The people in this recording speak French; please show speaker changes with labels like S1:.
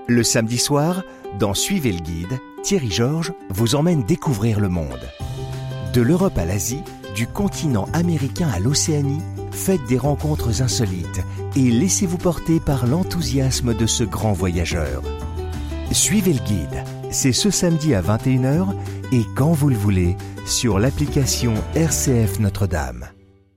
S1: Le samedi soir, dans Suivez le guide, Thierry Georges vous emmène découvrir le monde. De l'Europe à l'Asie, du continent américain à l'Océanie, faites des rencontres insolites et laissez-vous porter par l'enthousiasme de ce grand voyageur. Suivez le guide, c'est ce samedi à 21h et quand vous le voulez sur l'application RCF Notre-Dame.